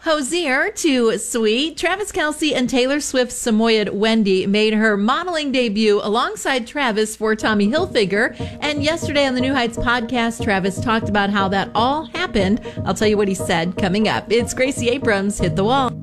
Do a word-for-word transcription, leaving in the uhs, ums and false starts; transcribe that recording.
Hosier to sweet. Travis Kelce and Taylor Swift's Samoyed Wendy made her modeling debut alongside Travis for Tommy Hilfiger. And yesterday on the New Heights podcast, Travis talked about how that all happened. I'll tell you what he said coming up. It's Gracie Abrams, Hit the Wall.